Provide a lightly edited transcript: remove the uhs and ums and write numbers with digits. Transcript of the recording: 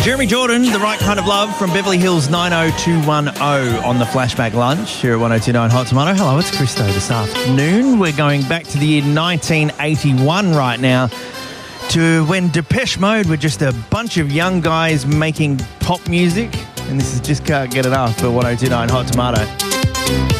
Jeremy Jordan, The Right Kind of Love from Beverly Hills 90210 on the Flashback Lunch here at 1029 Hot Tomato. Hello, it's Christo this afternoon. We're going back to the year 1981 right now to when Depeche Mode were just a bunch of young guys making pop music. And this is Just Can't Get Enough for 1029 Hot Tomato.